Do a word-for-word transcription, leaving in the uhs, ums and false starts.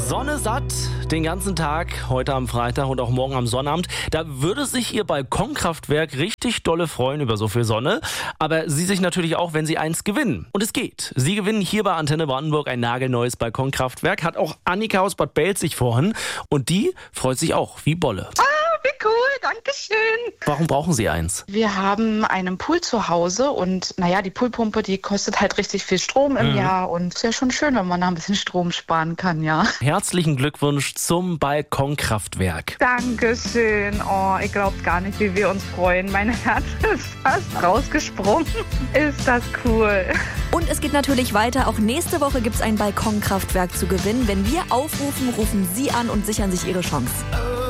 Sonne satt den ganzen Tag, heute am Freitag und auch morgen am Sonnabend. Da würde sich Ihr Balkonkraftwerk richtig dolle freuen über so viel Sonne. Aber Sie sich natürlich auch, wenn Sie eins gewinnen. Und es geht. Sie gewinnen hier bei Antenne Brandenburg ein nagelneues Balkonkraftwerk. Hat auch Annika aus Bad Belzig vorhin. Und die freut sich auch wie Bolle. Ah, wie cool, danke schön. Warum brauchen Sie eins? Wir haben einen Pool zu Hause und naja, die Poolpumpe, die kostet halt richtig viel Strom im Mhm. Jahr. Und ist ja schon schön, wenn man da ein bisschen Strom sparen kann, ja. Herzlichen Glückwunsch zum Balkonkraftwerk. Dankeschön. Oh, ihr glaubt gar nicht, wie wir uns freuen. Mein Herz ist fast rausgesprungen. Ist das cool. Und es geht natürlich weiter. Auch nächste Woche gibt es ein Balkonkraftwerk zu gewinnen. Wenn wir aufrufen, rufen Sie an und sichern sich Ihre Chance.